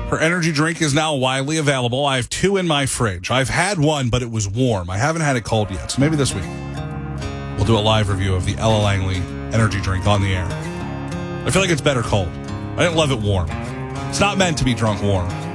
Her energy drink is now widely available. I have 2 in my fridge. I've had one, but it was warm. I haven't had it cold yet, so maybe this week we'll do a live review of the Ella Langley energy drink on the air. I feel like it's better cold. I didn't love it warm. It's not meant to be drunk warm.